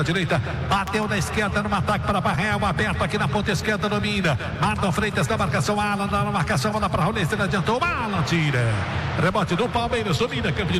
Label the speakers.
Speaker 1: na direita, bateu na esquerda, no ataque para Barrel, aberto aqui na ponta esquerda, domina. Marlon Freitas na marcação, Alan na marcação, bola para Raul, ele adiantou, Alan tira. Rebote do Palmeiras, domina, campeão.